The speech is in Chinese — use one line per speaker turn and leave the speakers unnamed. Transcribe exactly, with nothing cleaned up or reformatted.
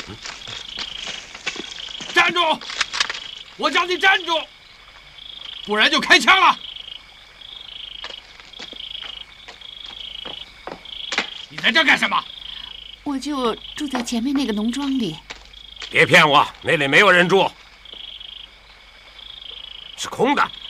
站住！我叫你站住，不然就开枪了。你在这干什么？
我就住在前面那个农庄里。
别骗我，那里没有人住，是空的。